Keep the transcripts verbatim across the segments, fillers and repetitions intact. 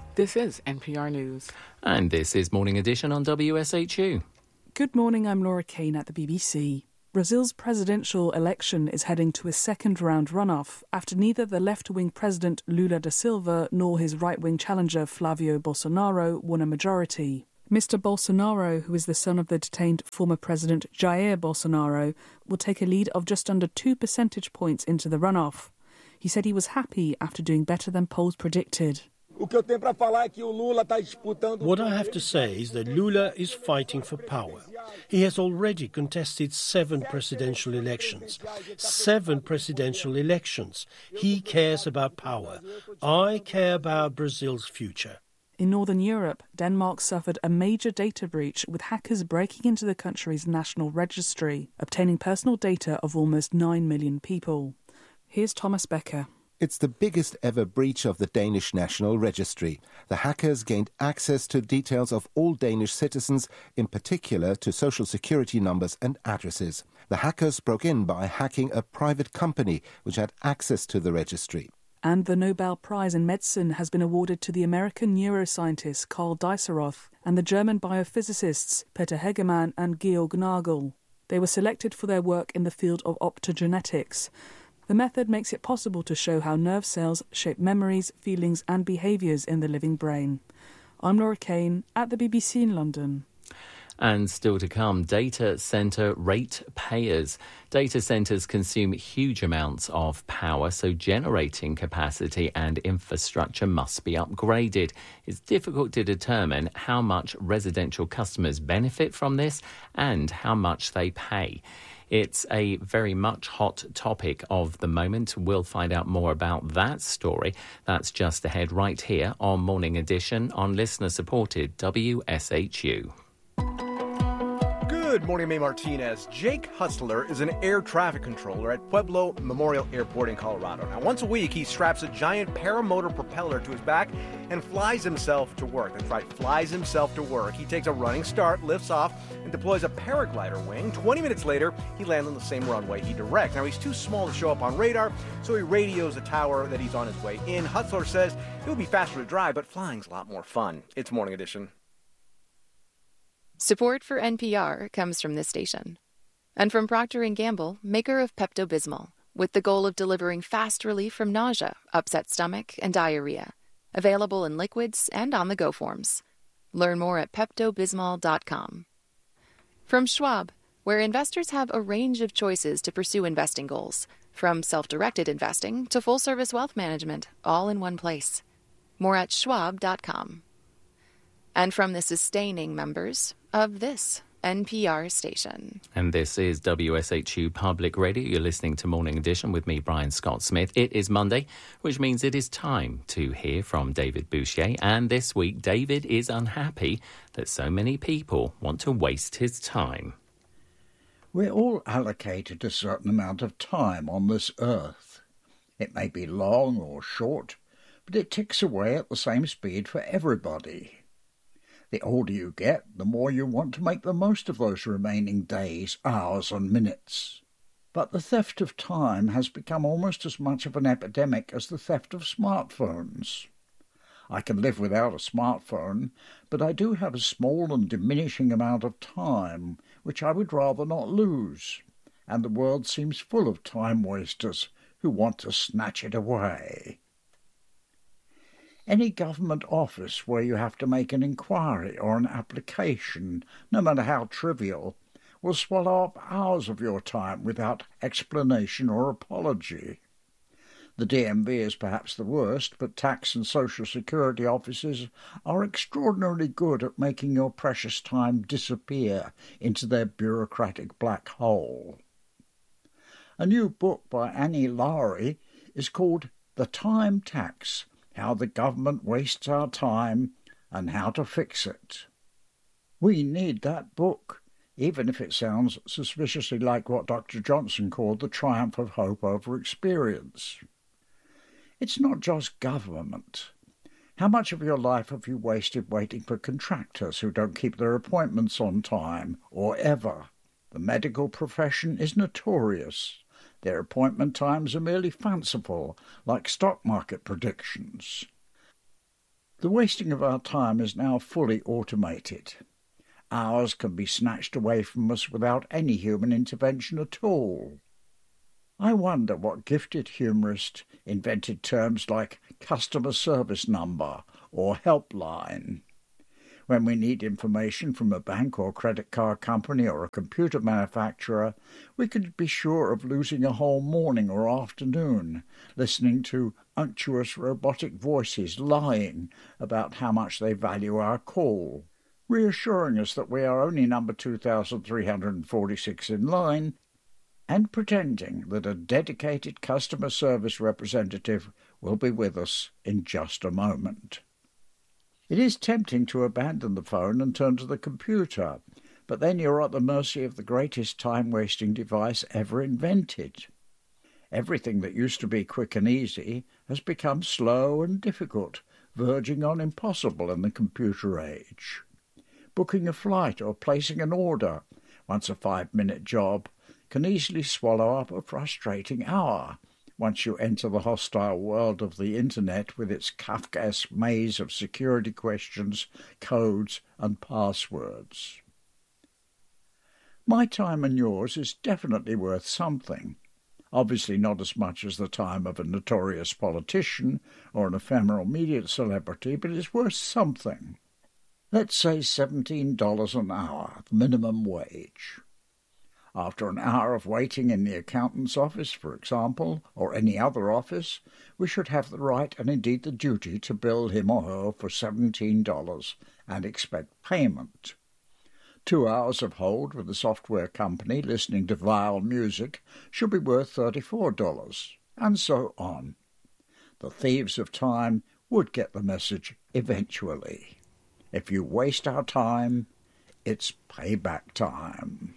This is N P R News. And this is Morning Edition on W S H U. Good morning, I'm Laura Kane at the B B C. Brazil's presidential election is heading to a second-round runoff after neither the left-wing president Lula da Silva nor his right-wing challenger Flavio Bolsonaro won a majority. Mister Bolsonaro, who is the son of the detained former president Jair Bolsonaro, will take a lead of just under two percentage points into the runoff. He said he was happy after doing better than polls predicted. What I have to say is that Lula is fighting for power. He has already contested seven presidential elections. Seven presidential elections. He cares about power. I care about Brazil's future. In Northern Europe, Denmark suffered a major data breach with hackers breaking into the country's national registry, obtaining personal data of almost nine million people. Here's Thomas Becker. It's the biggest ever breach of the Danish National Registry. The hackers gained access to details of all Danish citizens, in particular to social security numbers and addresses. The hackers broke in by hacking a private company which had access to the registry. And the Nobel Prize in Medicine has been awarded to the American neuroscientist Karl Dieseroth and the German biophysicists Peter Hegemann and Georg Nagel. They were selected for their work in the field of optogenetics. The method makes it possible to show how nerve cells shape memories, feelings and behaviours in the living brain. I'm Laura Kane at the B B C in London. And still to come, data centre rate payers. Data centres consume huge amounts of power, so generating capacity and infrastructure must be upgraded. It's difficult to determine how much residential customers benefit from this and how much they pay. It's a very much hot topic of the moment. We'll find out more about that story. That's just ahead right here on Morning Edition on listener-supported W S H U. Good morning, May Martinez. Jake Hustler is an air traffic controller at Pueblo Memorial Airport in Colorado. Now, once a week, he straps a giant paramotor propeller to his back and flies himself to work. That's right, flies himself to work. He takes a running start, lifts off, and deploys a paraglider wing. twenty minutes later, he lands on the same runway he directs. Now, he's too small to show up on radar, so he radios the tower that he's on his way in. Hustler says it would be faster to drive, but flying's a lot more fun. It's Morning Edition. Support for N P R comes from this station. And from Procter and Gamble, maker of Pepto-Bismol, with the goal of delivering fast relief from nausea, upset stomach, and diarrhea. Available in liquids and on-the-go forms. Learn more at Pepto Bismol dot com. From Schwab, where investors have a range of choices to pursue investing goals, from self-directed investing to full-service wealth management, all in one place. More at Schwab dot com. And from the sustaining members of this N P R station. And this is W S H U Public Radio. You're listening to Morning Edition with me, Brian Scott Smith. It is Monday, which means it is time to hear from David Bouchier. And this week, David is unhappy that so many people want to waste his time. We're all allocated a certain amount of time on this earth. It may be long or short, but it ticks away at the same speed for everybody. The older you get, the more you want to make the most of those remaining days, hours and minutes. But the theft of time has become almost as much of an epidemic as the theft of smartphones. I can live without a smartphone, but I do have a small and diminishing amount of time, which I would rather not lose, and the world seems full of time wasters who want to snatch it away. Any government office where you have to make an inquiry or an application, no matter how trivial, will swallow up hours of your time without explanation or apology. The D M V is perhaps the worst, but tax and social security offices are extraordinarily good at making your precious time disappear into their bureaucratic black hole. A new book by Annie Lowry is called The Time Tax: How the Government Wastes Our Time and How to Fix It. We need that book, even if it sounds suspiciously like what Doctor Johnson called the triumph of hope over experience. It's not just government. How much of your life have you wasted waiting for contractors who don't keep their appointments on time, or ever? The medical profession is notorious. Their appointment times are merely fanciful, like stock market predictions. The wasting of our time is now fully automated. Hours can be snatched away from us without any human intervention at all. I wonder what gifted humorist invented terms like customer service number or helpline. When we need information from a bank or credit card company or a computer manufacturer, we could be sure of losing a whole morning or afternoon listening to unctuous robotic voices lying about how much they value our call, reassuring us that we are only number two thousand three hundred forty-six in line, and pretending that a dedicated customer service representative will be with us in just a moment. It is tempting to abandon the phone and turn to the computer, but then you're at the mercy of the greatest time-wasting device ever invented. Everything that used to be quick and easy has become slow and difficult, verging on impossible in the computer age. Booking a flight or placing an order, once a five-minute job, can easily swallow up a frustrating hour once you enter the hostile world of the Internet with its Kafkaesque maze of security questions, codes, and passwords. My time and yours is definitely worth something. Obviously not as much as the time of a notorious politician or an ephemeral media celebrity, but it's worth something. Let's say seventeen dollars an hour, the minimum wage. After an hour of waiting in the accountant's office, for example, or any other office, we should have the right and indeed the duty to bill him or her for seventeen dollars and expect payment. Two hours of hold with a software company listening to vile music should be worth thirty-four dollars, and so on. The thieves of time would get the message eventually. If you waste our time, it's payback time.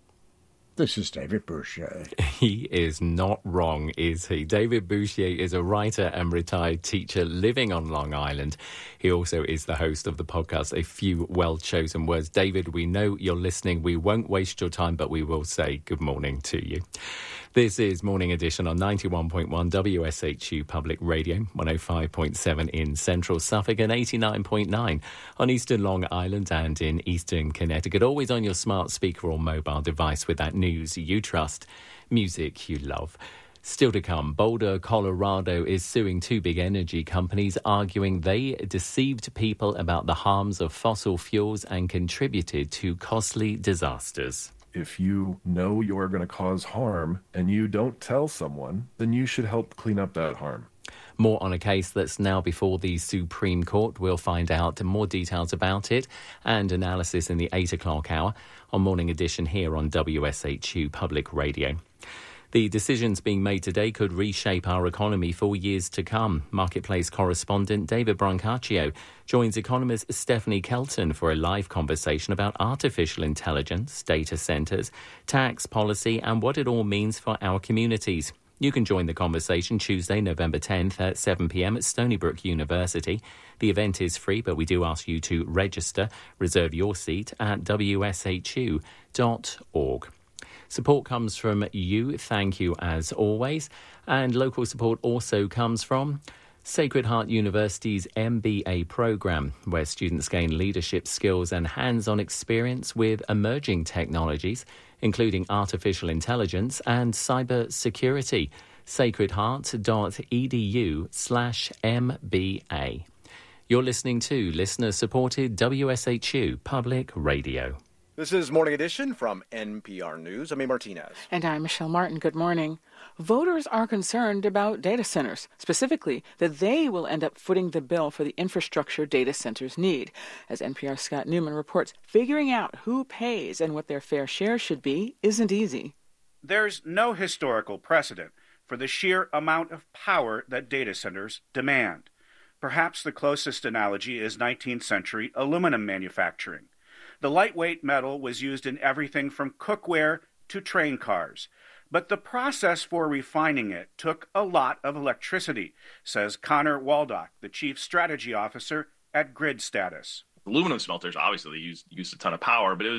This is David Bouchier. He is not wrong, is he? David Bouchier is a writer and retired teacher living on Long Island. He also is the host of the podcast, A Few Well-Chosen Words. David, we know you're listening. We won't waste your time, but we will say good morning to you. This is Morning Edition on ninety-one point one W S H U Public Radio, one oh five point seven in Central Suffolk and eighty-nine point nine on Eastern Long Island and in Eastern Connecticut. Always on your smart speaker or mobile device with that news you trust, music you love. Still to come, Boulder, Colorado is suing two big energy companies, arguing they deceived people about the harms of fossil fuels and contributed to costly disasters. If you know you're going to cause harm and you don't tell someone, then you should help clean up that harm. More on a case that's now before the Supreme Court. We'll find out more details about it and analysis in the eight o'clock hour on Morning Edition here on W S H U Public Radio. The decisions being made today could reshape our economy for years to come. Marketplace correspondent David Brancaccio joins economist Stephanie Kelton for a live conversation about artificial intelligence, data centres, tax policy and what it all means for our communities. You can join the conversation Tuesday, November tenth at seven p.m. at Stony Brook University. The event is free, but we do ask you to register, reserve your seat at w s h u dot org. Support comes from you, thank you as always. And local support also comes from Sacred Heart University's M B A programme, where students gain leadership skills and hands-on experience with emerging technologies, including artificial intelligence and cyber security. sacredheart.edu slash MBA. You're listening to listener-supported W S H U Public Radio. This is Morning Edition from N P R News. I'm A. Martinez. And I'm Michelle Martin. Good morning. Voters are concerned about data centers, specifically that they will end up footing the bill for the infrastructure data centers need. As N P R's Scott Newman reports, figuring out who pays and what their fair share should be isn't easy. There's no historical precedent for the sheer amount of power that data centers demand. Perhaps the closest analogy is nineteenth century aluminum manufacturing. The lightweight metal was used in everything from cookware to train cars. But the process for refining it took a lot of electricity, says Connor Waldock, the chief strategy officer at Grid Status. Aluminum smelters, obviously, they used, used a ton of power, but it was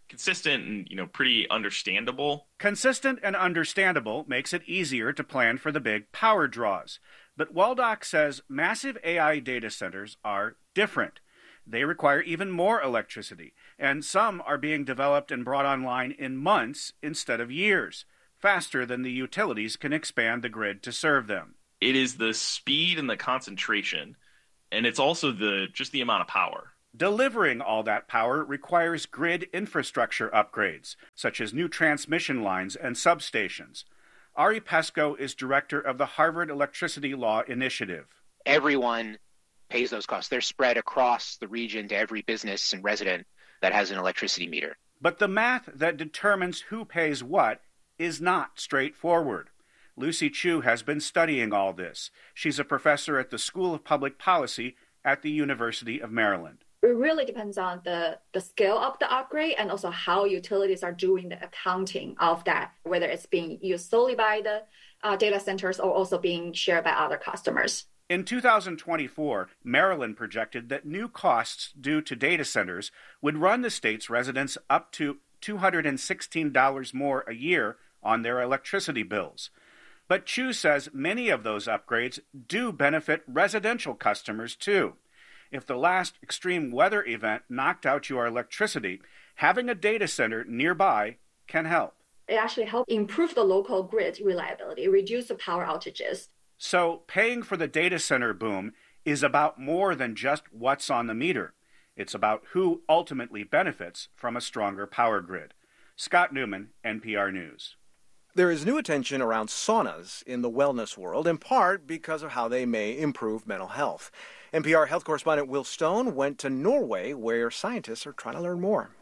consistent and, you know, pretty understandable. Consistent and understandable makes it easier to plan for the big power draws. But Waldock says massive A I data centers are different. They require even more electricity, and some are being developed and brought online in months instead of years, faster than the utilities can expand the grid to serve them. It is the speed and the concentration, and it's also the just the amount of power. Delivering all that power requires grid infrastructure upgrades, such as new transmission lines and substations. Ari Pesco is director of the Harvard Electricity Law Initiative. Everyone pays those costs. They're spread across the region to every business and resident that has an electricity meter. But the math that determines who pays what is not straightforward. Lucy Chu has been studying all this. She's a professor at the School of Public Policy at the University of Maryland. It really depends on the, the scale of the upgrade and also how utilities are doing the accounting of that, whether it's being used solely by the uh, data centers or also being shared by other customers. In two thousand twenty-four, Maryland projected that new costs due to data centers would run the state's residents up to two hundred sixteen dollars more a year on their electricity bills. But Chu says many of those upgrades do benefit residential customers too. If the last extreme weather event knocked out your electricity, having a data center nearby can help. It actually helps improve the local grid reliability, reduce the power outages. So paying for the data center boom is about more than just what's on the meter. It's about who ultimately benefits from a stronger power grid. Scott Newman, N P R News. There is new attention around saunas in the wellness world, in part because of how they may improve mental health. N P R health correspondent Will Stone went to Norway, where scientists are trying to learn more.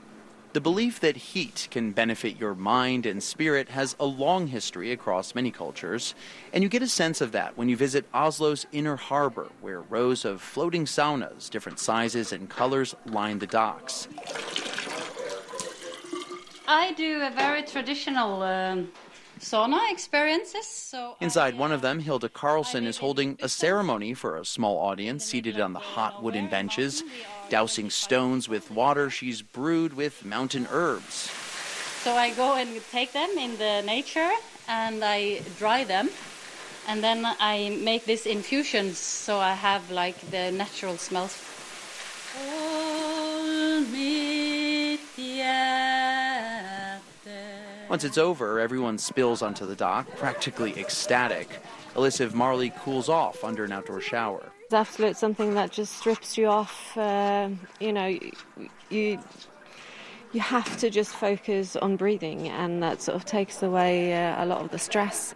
The belief that heat can benefit your mind and spirit has a long history across many cultures, and you get a sense of that when you visit Oslo's Inner Harbor, where rows of floating saunas, different sizes and colors, line the docks. I do a very traditional um, sauna experiences. So Inside one of them, Hilda Carlson is holding a ceremony for a small audience seated on the hot wooden benches, dousing stones with water she's brewed with mountain herbs. So I go and take them in the nature and I dry them. And then I make these infusions so I have like the natural smells. Once it's over, everyone spills onto the dock, practically ecstatic. Elisif Marley cools off under an outdoor shower. It's absolutely something that just strips you off. Uh, you know, you you have to just focus on breathing, and that sort of takes away uh, a lot of the stress.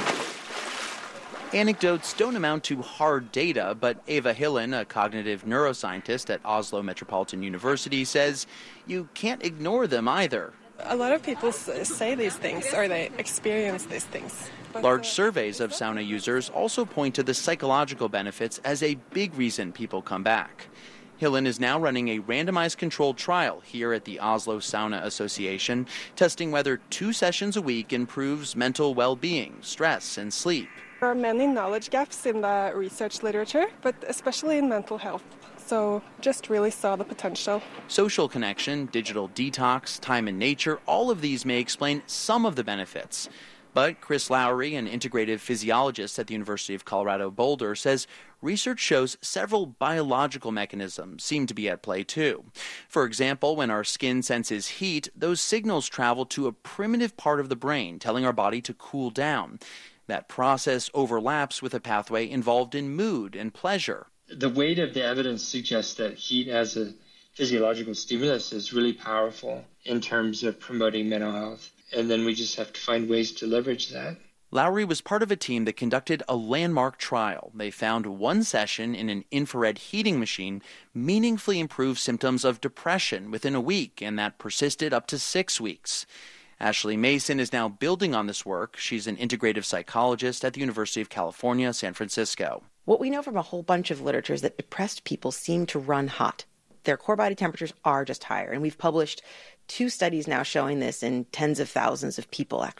Anecdotes don't amount to hard data, but Eva Hillen, a cognitive neuroscientist at Oslo Metropolitan University, says you can't ignore them either. A lot of people say these things, or they experience these things. But Large surveys of sauna users also point to the psychological benefits as a big reason people come back. Hillen is now running a randomized controlled trial here at the Oslo Sauna Association, testing whether two sessions a week improves mental well-being, stress, and sleep. There are many knowledge gaps in the research literature, but especially in mental health. So just really saw the potential. Social connection, digital detox, time in nature, all of these may explain some of the benefits. But Chris Lowry, an integrative physiologist at the University of Colorado Boulder, says research shows several biological mechanisms seem to be at play too. For example, when our skin senses heat, those signals travel to a primitive part of the brain, telling our body to cool down. That process overlaps with a pathway involved in mood and pleasure. The weight of the evidence suggests that heat as a physiological stimulus is really powerful in terms of promoting mental health. And then we just have to find ways to leverage that. Lowry was part of a team that conducted a landmark trial. They found one session in an infrared heating machine meaningfully improved symptoms of depression within a week, and that persisted up to six weeks. Ashley Mason is now building on this work. She's an integrative psychologist at the University of California, San Francisco. What we know from a whole bunch of literature is that depressed people seem to run hot. Their core body temperatures are just higher, and we've published two studies now showing this in tens of thousands of people, actually.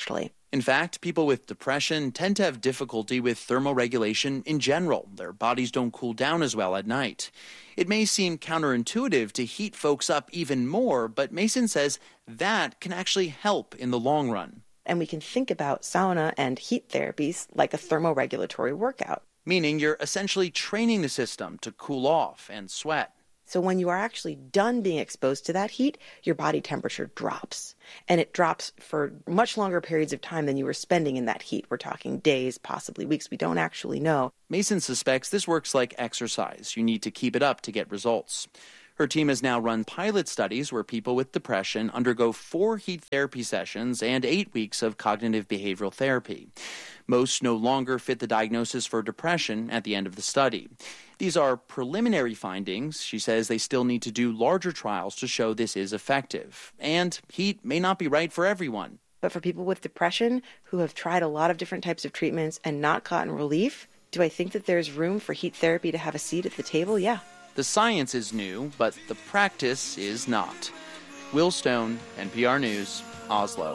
In fact, people with depression tend to have difficulty with thermoregulation in general. Their bodies don't cool down as well at night. It may seem counterintuitive to heat folks up even more, but Mason says that can actually help in the long run. And we can think about sauna and heat therapies like a thermoregulatory workout. Meaning you're essentially training the system to cool off and sweat. So when you are actually done being exposed to that heat, your body temperature drops. And it drops for much longer periods of time than you were spending in that heat. We're talking days, possibly weeks. We don't actually know. Mason suspects this works like exercise. You need to keep it up to get results. Her team has now run pilot studies where people with depression undergo four heat therapy sessions and eight weeks of cognitive behavioral therapy. Most no longer fit the diagnosis for depression at the end of the study. These are preliminary findings. She says they still need to do larger trials to show this is effective. And heat may not be right for everyone. But for people with depression who have tried a lot of different types of treatments and not gotten relief, do I think that there's room for heat therapy to have a seat at the table? Yeah. The science is new, but the practice is not. Will Stone, N P R News, Oslo.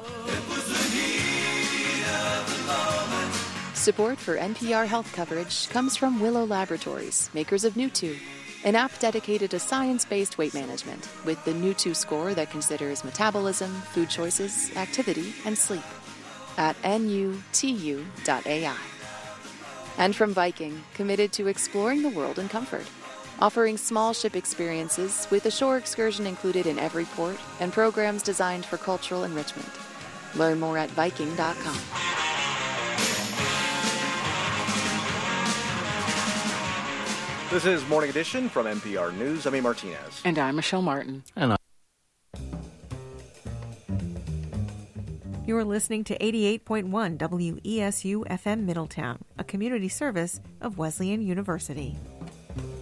Support for N P R health coverage comes from Willow Laboratories, makers of Nutu, an app dedicated to science-based weight management with the Nutu score that considers metabolism, food choices, activity, and sleep at N U T U dot A I. And from Viking, committed to exploring the world in comfort, offering small ship experiences with a shore excursion included in every port and programs designed for cultural enrichment. Learn more at Viking dot com. This is Morning Edition from N P R News. I'm A. Martinez. And I'm Michelle Martin. And I- You're listening to eighty-eight point one W E S U F M Middletown, a community service of Wesleyan University.